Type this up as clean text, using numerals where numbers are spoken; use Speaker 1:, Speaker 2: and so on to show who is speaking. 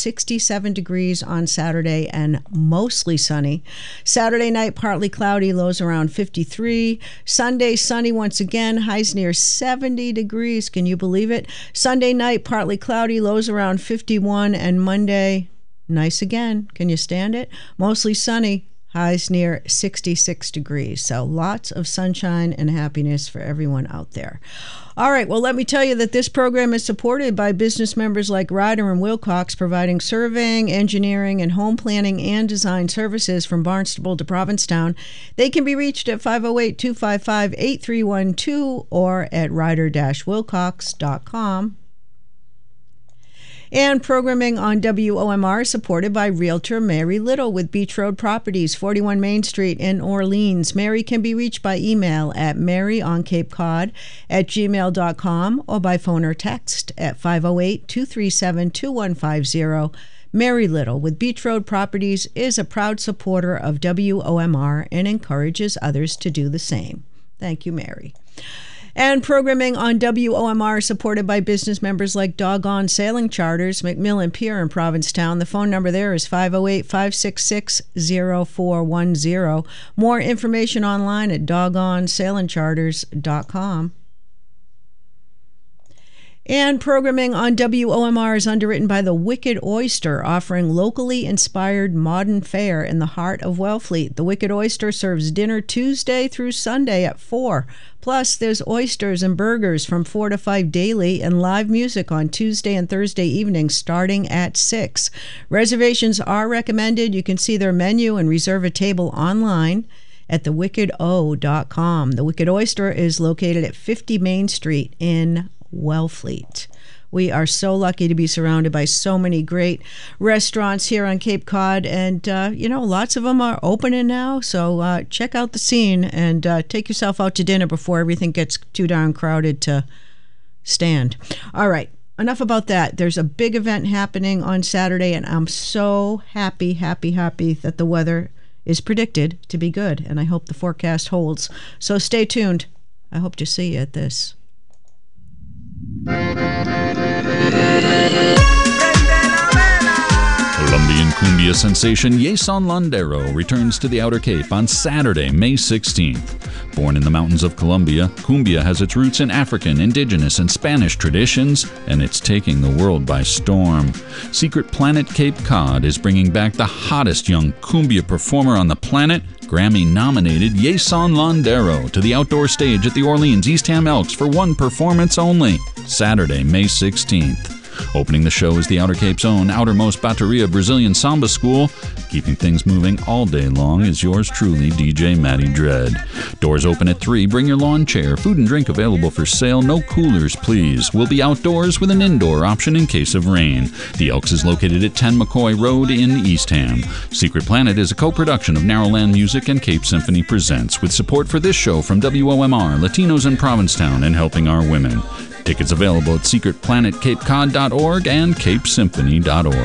Speaker 1: 67 degrees on Saturday and mostly sunny. Saturday night, partly cloudy, lows around 53. Sunday, sunny once again, highs near 70 degrees. Can you believe it? Sunday night, partly cloudy, lows around 51. And Monday, nice again. Can you stand it? Mostly sunny. Highs near 66 degrees. So lots of sunshine and happiness for everyone out there. All right, well, let me tell you that this program is supported by business members like Ryder and Wilcox, providing surveying, engineering, and home planning and design services from Barnstable to Provincetown. They can be reached at 508-255-8312 or at ryder-wilcox.com. And programming on WOMR supported by Realtor Mary Little with Beach Road Properties, 41 Main Street in Orleans. Mary can be reached by email at maryonCapeCod@gmail.com or by phone or text at 508-237-2150. Mary Little with Beach Road Properties is a proud supporter of WOMR and encourages others to do the same. Thank you, Mary. And programming on WOMR supported by business members like Doggone Sailing Charters, McMillan Pier in Provincetown. The phone number there is 508-566-0410. More information online at doggonesailingcharters.com. And programming on WOMR is underwritten by the Wicked Oyster, offering locally inspired modern fare in the heart of Wellfleet. The Wicked Oyster serves dinner Tuesday through Sunday at 4. Plus, there's oysters and burgers from 4 to 5 daily and live music on Tuesday and Thursday evenings starting at 6. Reservations are recommended. You can see their menu and reserve a table online at thewickedo.com. The Wicked Oyster is located at 50 Main Street in Wellfleet. We are so lucky to be surrounded by so many great restaurants here on Cape Cod, and lots of them are opening now, so check out the scene and take yourself out to dinner before everything gets too darn crowded to stand. All right, enough about that. There's a big event happening on Saturday, and I'm so happy that the weather is predicted to be good, and I hope the forecast holds. So stay tuned. I hope to see you at this.
Speaker 2: Colombian cumbia sensation Yason Landero returns to the Outer Cape on Saturday, May 16th. Born in the mountains of Colombia, cumbia has its roots in African, indigenous, and Spanish traditions, and it's taking the world by storm. Secret Planet Cape Cod is bringing back the hottest young cumbia performer on the planet, Grammy-nominated Yason Landero, to the outdoor stage at the Orleans Eastham Elks for one performance only, Saturday, May 16th. Opening the show is the Outer Cape's own Outermost Bateria Brazilian Samba School. Keeping things moving all day long is yours truly, DJ Matty Dread. Doors open at 3. Bring your lawn chair. Food and drink available for sale. No coolers, please. We'll be outdoors with an indoor option in case of rain. The Elks is located at 10 McCoy Road in Eastham. Secret Planet is a co-production of Narrowland Music and Cape Symphony Presents, with support for this show from WOMR, Latinos in Provincetown, and Helping Our Women. Tickets available at secretplanetcapecod.org and capesymphony.org.